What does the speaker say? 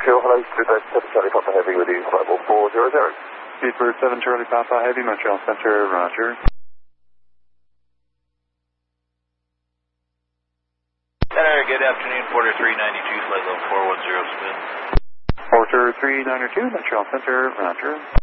Montreal, hello, Speedbird 7 Charlie Papa Heavy with you, level 400. Speedbird 7 Charlie Papa Heavy, Montreal Center, roger. Center, good afternoon, Porter 392, flight level 410, spin. Porter 392, Montreal Center, roger.